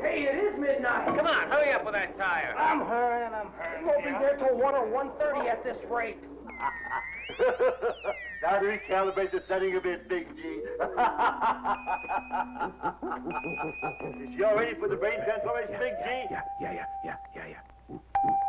Hey, it is midnight. Come on, hurry up with that tire. I'm hurrying. We won't be there till 1 or 1:30 at this rate. Now to recalibrate the setting a bit, Big G. Is she all ready for the brain transformation, Big G? Yeah.